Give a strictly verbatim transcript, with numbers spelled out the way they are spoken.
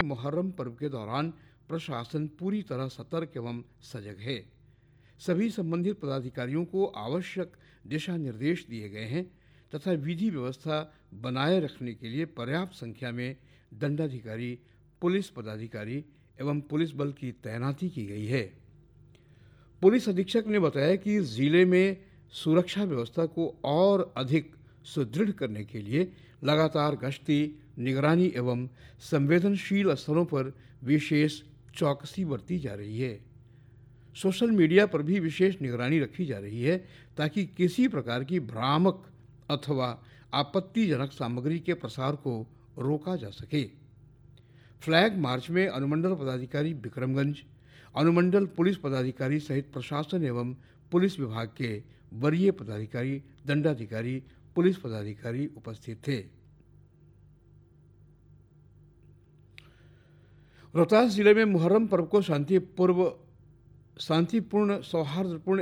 मुहर्रम पर्व के दौरान प्रशासन पूरी तरह सतर्क एवं सजग है। सभी संबंधित पदाधिकारियों को आवश्यक दिशा निर्देश दिए गए हैं तथा विधि व्यवस्था बनाए रखने के लिए पर्याप्त संख्या में दंडाधिकारी, पुलिस पदाधिकारी एवं पुलिस बल की तैनाती की गई है। पुलिस अधीक्षक ने बताया कि जिले में सुरक्षा व्यवस्था को और अधिक सुदृढ़ करने के लिए लगातार गश्ती, निगरानी एवं संवेदनशील स्थलों पर विशेष चौकसी बरती जा रही है। सोशल मीडिया पर भी विशेष निगरानी रखी जा रही है ताकि किसी प्रकार की भ्रामक अथवा आपत्तिजनक सामग्री के प्रसार को रोका जा सके। फ्लैग मार्च में अनुमंडल पदाधिकारी विक्रमगंज, अनुमंडल पुलिस पदाधिकारी सहित प्रशासन एवं पुलिस विभाग के वरीय पदाधिकारी, दंडाधिकारी, पुलिस पदाधिकारी उपस्थित थे। रोहतास जिले में मुहर्रम पर्व को शांतिपूर्व शांतिपूर्ण सौहार्दपूर्ण